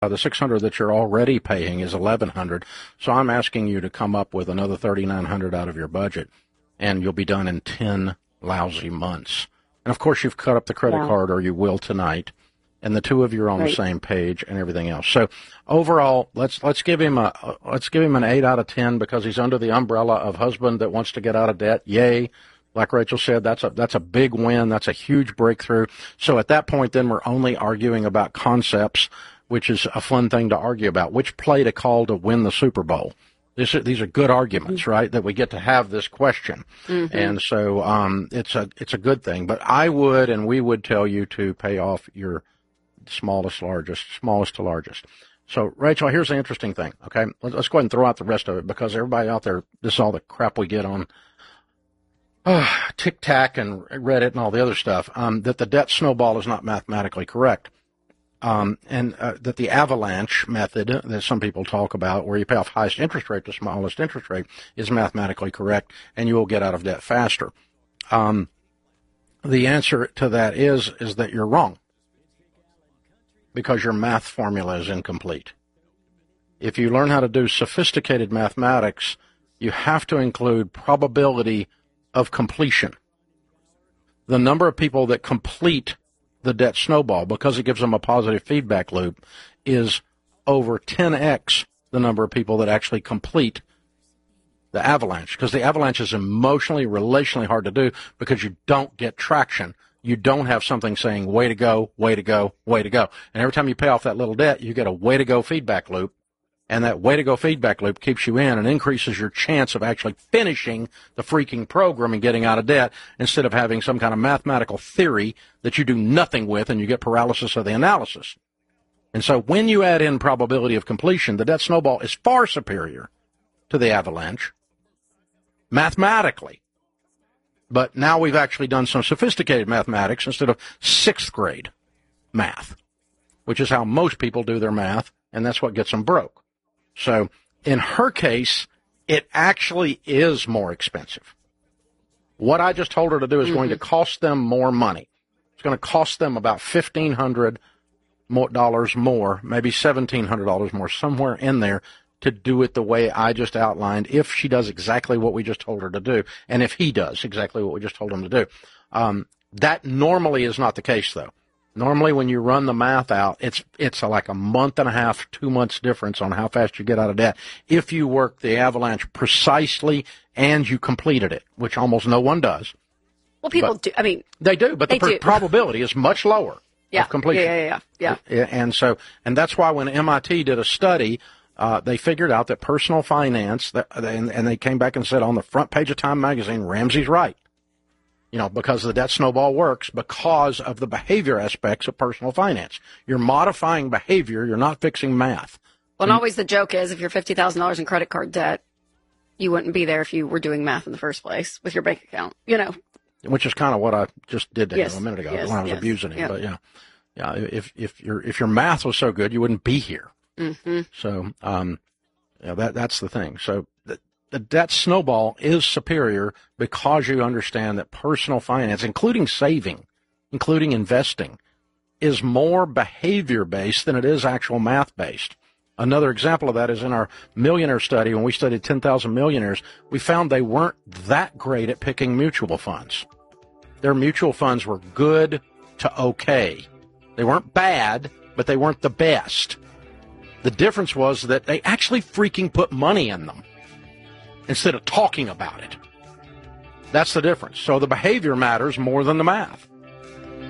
The 600 that you're already paying is 1,100. So I'm asking you to come up with another 3,900 out of your budget, and you'll be done in 10 lousy months. And of course, you've cut up the credit card, or you will tonight, and the two of you are on the same page and everything else. So overall, let's give him an 8 out of 10 because he's under the umbrella of husband that wants to get out of debt. Yay. Like Rachel said, that's a big win. That's a huge breakthrough. So at that point, then we're only arguing about concepts, which is a fun thing to argue about. Which play to call to win the Super Bowl? These are good arguments, right? That we get to have this question, and so it's a good thing. But I would and we would tell you to pay off your smallest to largest. So Rachel, here's the interesting thing. Okay, let's go ahead and throw out the rest of it because everybody out there, this is all the crap we get on TikTok and Reddit and all the other stuff. That the debt snowball is not mathematically correct. That the avalanche method that some people talk about, where you pay off highest interest rate to smallest interest rate, is mathematically correct, and you will get out of debt faster. The answer to that is that you're wrong, because your math formula is incomplete. If you learn how to do sophisticated mathematics, you have to include probability of completion. The number of people that complete the debt snowball, because it gives them a positive feedback loop, is over 10x the number of people that actually complete the avalanche, because the avalanche is emotionally, relationally hard to do because you don't get traction. You don't have something saying, way to go, way to go, way to go. And every time you pay off that little debt, you get a way to go feedback loop. And that way to go feedback loop keeps you in and increases your chance of actually finishing the freaking program and getting out of debt, instead of having some kind of mathematical theory that you do nothing with and you get paralysis of the analysis. And so when you add in probability of completion, the debt snowball is far superior to the avalanche mathematically. But now we've actually done some sophisticated mathematics instead of sixth grade math, which is how most people do their math, and that's what gets them broke. So in her case, it actually is more expensive. What I just told her to do is going to cost them more money. It's going to cost them about $1,500 more, maybe $1,700 more, somewhere in there, to do it the way I just outlined, if she does exactly what we just told her to do, and if he does exactly what we just told him to do. That normally is not the case, though. Normally, when you run the math out, it's like a month and a half, 2 months difference on how fast you get out of debt if you work the avalanche precisely and you completed it, which almost no one does. Well, people do. I mean, they do, but the probability is much lower of completion. Yeah. And that's why when MIT did a study, they figured out that personal finance, and they came back and said on the front page of Time magazine, Ramsey's right. Because the debt snowball works because of the behavior aspects of personal finance. You're modifying behavior. You're not fixing math. Well, and always the joke is, if you're $50,000 in credit card debt, you wouldn't be there if you were doing math in the first place with your bank account, Which is kind of what I just did to him a minute ago when I was abusing him. Yeah. But if your math was so good, you wouldn't be here. Mm-hmm. So that's the thing. So the debt snowball is superior because you understand that personal finance, including saving, including investing, is more behavior-based than it is actual math-based. Another example of that is in our millionaire study. When we studied 10,000 millionaires, we found they weren't that great at picking mutual funds. Their mutual funds were good to okay. They weren't bad, but they weren't the best. The difference was that they actually freaking put money in them instead of talking about it. That's the difference. So the behavior matters more than the math.